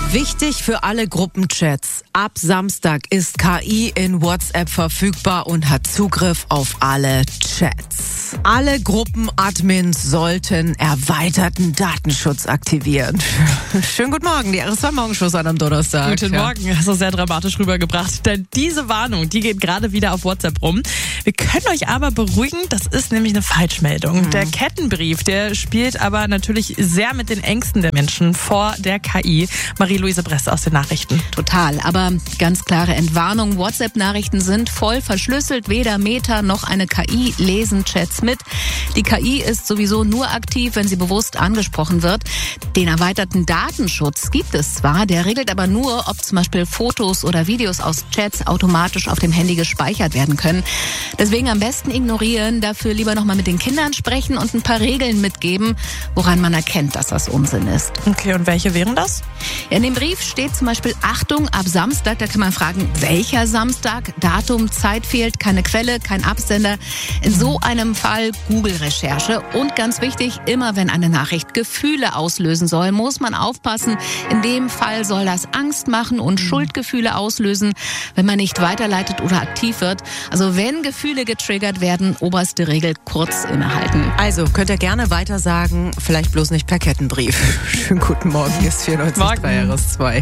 Wichtig für alle Gruppenchats. Ab Samstag ist KI in WhatsApp verfügbar und hat Zugriff auf alle Chats. Alle Gruppenadmins sollten erweiterten Datenschutz aktivieren. Schönen guten Morgen, die RSV-Morgenshow an am Donnerstag. Guten Morgen, hast du sehr dramatisch rübergebracht. Denn diese Warnung, die geht gerade wieder auf WhatsApp rum. Wir können euch aber beruhigen, das ist nämlich eine Falschmeldung. Der Kettenbrief, der spielt aber natürlich sehr mit den Ängsten der Menschen vor der KI. Marie-Louise Bresse aus den Nachrichten. Total, aber ganz klare Entwarnung. WhatsApp-Nachrichten sind voll verschlüsselt. Weder Meta noch eine KI lesen Chats mit. Die KI ist sowieso nur aktiv, wenn sie bewusst angesprochen wird. Den erweiterten Datenschutz gibt es zwar, der regelt aber nur, ob zum Beispiel Fotos oder Videos aus Chats automatisch auf dem Handy gespeichert werden können. Deswegen am besten ignorieren, dafür lieber nochmal mit den Kindern sprechen und ein paar Regeln mitgeben, woran man erkennt, dass das Unsinn ist. Okay, und welche wären das? In dem Brief steht zum Beispiel Achtung, ab Samstag, da kann man fragen, welcher Samstag, Datum, Zeit fehlt, keine Quelle, kein Absender. In so einem Fall Google-Recherche. Und ganz wichtig, immer wenn eine Nachricht Gefühle auslösen soll, muss man aufpassen. In dem Fall soll das Angst machen und Schuldgefühle auslösen, wenn man nicht weiterleitet oder aktiv wird. Also wenn Gefühle getriggert werden, oberste Regel, kurz innehalten. Also könnt ihr gerne weiter sagen, vielleicht bloß nicht per Kettenbrief. Schönen guten Morgen, ist 94.3 RS2.